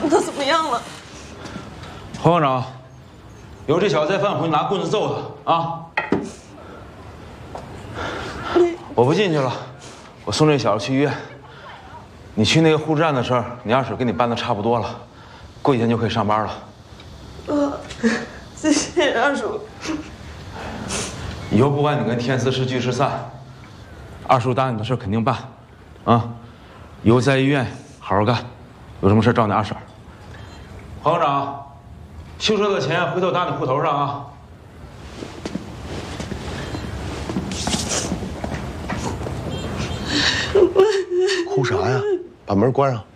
他怎么样了？ 侯校长，有这小子再犯，我就拿棍子揍他啊！我不进去了，我送这小子去医院。你去那个护士站的事儿，你二婶跟你办的差不多了，过几天就可以上班了。 谢谢二叔。 以后不管你跟天赐是聚是散，二叔答应的事肯定办，啊！以后在医院好好干，有什么事找你二婶。黄校长，修车的钱回头打你户头上啊。 哭啥呀？把门关上。